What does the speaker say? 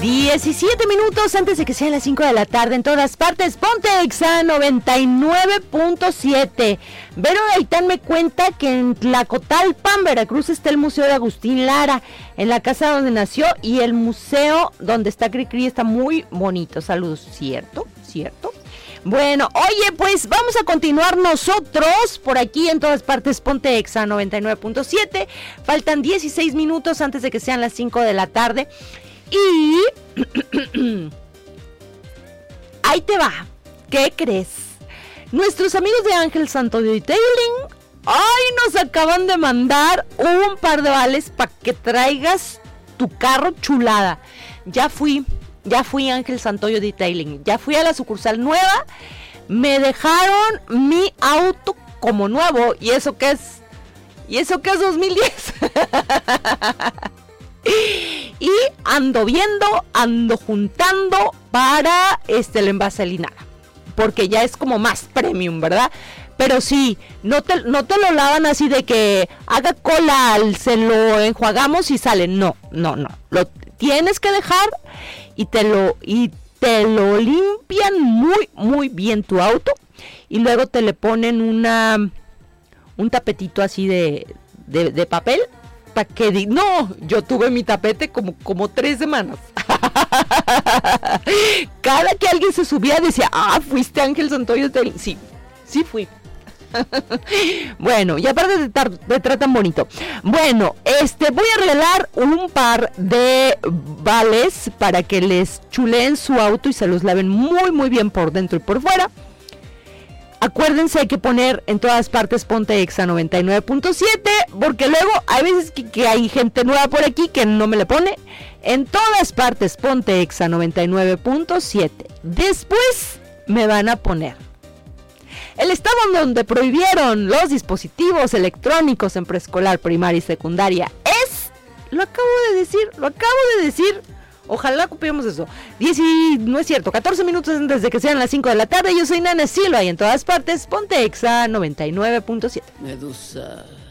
17 minutos antes de que sean las 5 de la tarde en todas partes. Ponte Exa 99.7. Vero Gaitán me cuenta que en Tlacotalpan, Veracruz, está el Museo de Agustín Lara, en la casa donde nació, y el museo donde está Cricri está muy bonito. Saludos. ¿Cierto? Bueno, oye, pues vamos a continuar nosotros por aquí en todas partes. Ponte Exa 99.7. Faltan 16 minutos antes de que sean las 5 de la tarde. Y ahí te va. ¿Qué crees? Nuestros amigos de Ángel Santo Detailing nos acaban de mandar un par de vales para que traigas tu carro chulada. Ya fui Ángel Santoyo Detailing, ya fui a la sucursal nueva, me dejaron mi auto como nuevo, y eso que es 2010. Y ando juntando para el envaselinado, porque ya es como más premium, ¿verdad? Pero sí, no te lo lavan así de que haga cola, se lo enjuagamos y sale. No. Lo tienes que dejar y te lo limpian muy, muy bien tu auto. Y luego te le ponen un tapetito así de papel. Para que yo tuve mi tapete como 3 semanas. Cada que alguien se subía decía, fuiste Ángel Santoyo. Sí fui. Bueno, y aparte te tratan bonito. Bueno, voy a regalar un par de vales para que les chuleen su auto y se los laven muy, muy bien por dentro y por fuera. Acuérdense, hay que poner en todas partes Ponte Exa 99.7, porque luego hay veces que hay gente nueva por aquí que no me le pone. En todas partes Ponte Exa 99.7. Después me van a poner el estado donde prohibieron los dispositivos electrónicos en preescolar, primaria y secundaria. Lo acabo de decir. Ojalá copiemos eso. No es cierto, 14 minutos antes de que sean las 5 de la tarde. Yo soy Nana Silva y en todas partes Ponte Exa 99.7. Medusa.